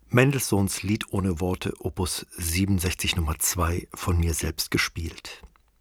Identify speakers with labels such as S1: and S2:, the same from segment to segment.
S1: Mendelssohns Lied ohne Worte, Opus 67 Nummer 2, von mir selbst gespielt.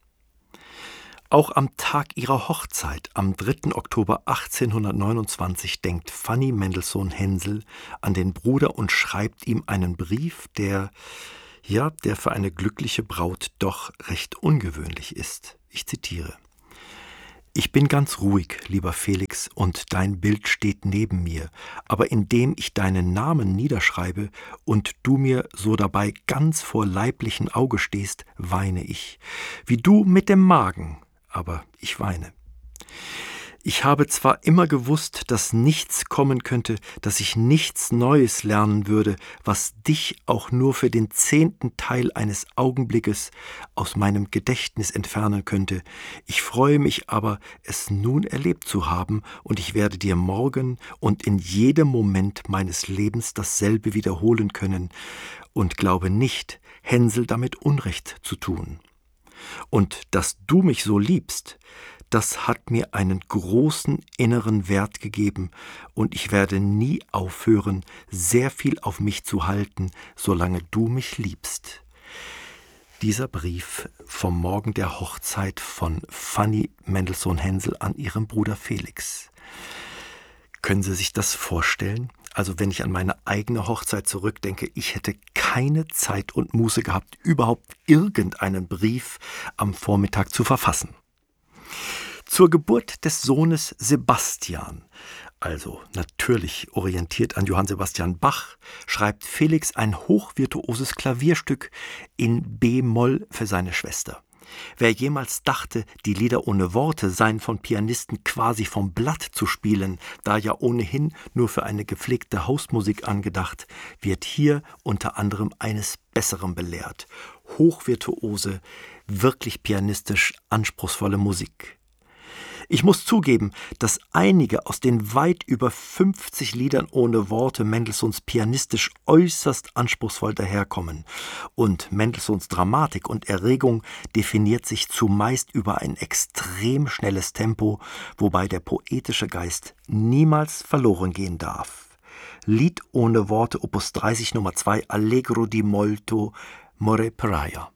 S1: Auch am Tag ihrer Hochzeit, am 3. Oktober 1829, denkt Fanny Mendelssohn-Hensel an den Bruder und schreibt ihm einen Brief, der für eine glückliche Braut doch recht ungewöhnlich ist. Ich zitiere: »Ich bin ganz ruhig, lieber Felix, und dein Bild steht neben mir, aber indem ich deinen Namen niederschreibe und du mir so dabei ganz vor leiblichen Auge stehst, weine ich, wie du mit dem Magen, aber ich weine. Ich habe zwar immer gewusst, dass nichts kommen könnte, dass ich nichts Neues lernen würde, was dich auch nur für den 10. Teil eines Augenblickes aus meinem Gedächtnis entfernen könnte. Ich freue mich aber, es nun erlebt zu haben, und ich werde dir morgen und in jedem Moment meines Lebens dasselbe wiederholen können und glaube nicht, Hensel damit Unrecht zu tun. Und dass du mich so liebst, das hat mir einen großen inneren Wert gegeben, und ich werde nie aufhören, sehr viel auf mich zu halten, solange du mich liebst.« Dieser Brief vom Morgen der Hochzeit von Fanny Mendelssohn-Hensel an ihrem Bruder Felix. Können Sie sich das vorstellen? Also wenn ich an meine eigene Hochzeit zurückdenke, ich hätte keine Zeit und Muße gehabt, überhaupt irgendeinen Brief am Vormittag zu verfassen. Zur Geburt des Sohnes Sebastian, also natürlich orientiert an Johann Sebastian Bach, schreibt Felix ein hochvirtuoses Klavierstück in b-Moll für seine Schwester. Wer jemals dachte, die Lieder ohne Worte seien von Pianisten quasi vom Blatt zu spielen, da ja ohnehin nur für eine gepflegte Hausmusik angedacht, wird hier unter anderem eines Besseren belehrt. Hochvirtuose, wirklich pianistisch anspruchsvolle Musik. Ich muss zugeben, dass einige aus den weit über 50 Liedern ohne Worte Mendelssohns pianistisch äußerst anspruchsvoll daherkommen. Und Mendelssohns Dramatik und Erregung definiert sich zumeist über ein extrem schnelles Tempo, wobei der poetische Geist niemals verloren gehen darf. Lied ohne Worte, Opus 30 Nummer 2, Allegro di molto, More Peraia.